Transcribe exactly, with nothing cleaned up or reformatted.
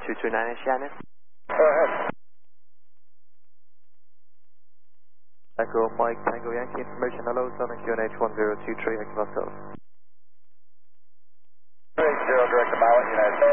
two two nine Shannon. Go ahead. Echo Mike Tango Yankee information. Hello, Southern Q N H one zero two three, X Moscow. two eight zero, direct to Pilot, United States.